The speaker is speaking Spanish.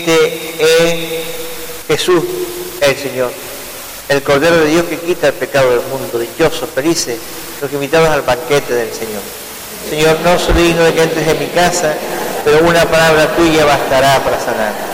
Este es Jesús, el Señor, el Cordero de Dios que quita el pecado del mundo. Dichosos, felices, los invitados al banquete del Señor. Señor, no soy digno de que entres en mi casa, pero una palabra tuya bastará para sanar.